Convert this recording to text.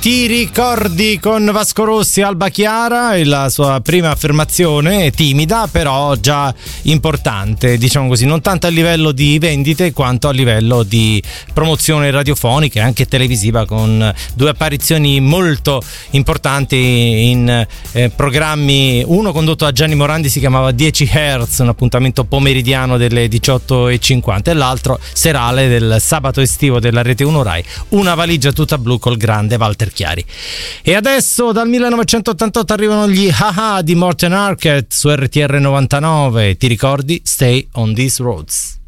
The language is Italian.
Ti ricordi con Vasco Rossi, Alba Chiara, e la sua prima affermazione timida però già importante, diciamo così, non tanto a livello di vendite quanto a livello di promozione radiofonica e anche televisiva, con due apparizioni molto importanti in programmi, uno condotto da Gianni Morandi, si chiamava 10 Hertz, un appuntamento pomeridiano delle 18:50, e l'altro serale del sabato estivo della Rete 1 Rai, Una valigia tutta blu col grande Walter Chiari. E adesso dal 1988 arrivano gli Haha di Morten Harket su RTR 99. Ti ricordi? Stay on These Roads.